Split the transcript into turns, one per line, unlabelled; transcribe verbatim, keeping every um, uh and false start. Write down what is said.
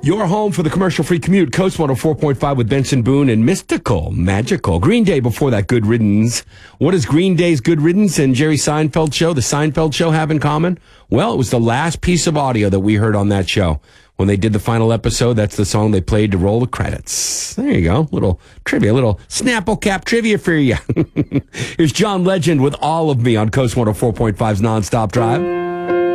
Your home for the commercial-free commute, Coast one oh four point five with Benson Boone and Mystical, Magical. Green Day before that, Good Riddance. What does Green Day's Good Riddance and Jerry Seinfeld show, the Seinfeld show, have in common? Well, it was the last piece of audio that we heard on that show. When they did the final episode, that's the song they played to roll the credits. There you go. Little trivia, little Snapple Cap trivia for you. Here's John Legend with All of Me on Coast one oh four point five's Nonstop Drive.